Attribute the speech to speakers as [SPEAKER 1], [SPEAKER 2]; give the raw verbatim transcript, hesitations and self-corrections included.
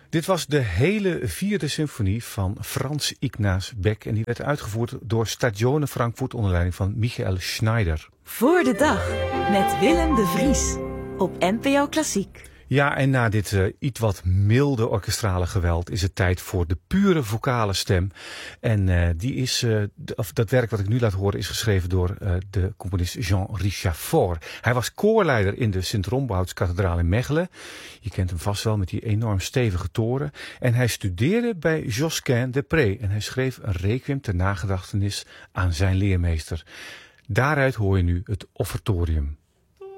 [SPEAKER 1] Dit was de hele vierde symfonie van Frans Ignaz Beck en die werd uitgevoerd door Stagione Frankfurt onder leiding van Michael Schneider.
[SPEAKER 2] Voor de dag met Willem de Vries op N P O Klassiek.
[SPEAKER 1] Ja, en na dit uh, iets wat milde orkestrale geweld is het tijd voor de pure vocale stem. En uh, die is, uh, de, of dat werk wat ik nu laat horen is geschreven door uh, de componist Jean-Richard Faure. Hij was koorleider in de Sint-Rombouts-kathedraal in Mechelen. Je kent hem vast wel met die enorm stevige toren. En hij studeerde bij Josquin des Prez en hij schreef een requiem ter nagedachtenis aan zijn leermeester. Daaruit hoor je nu het offertorium.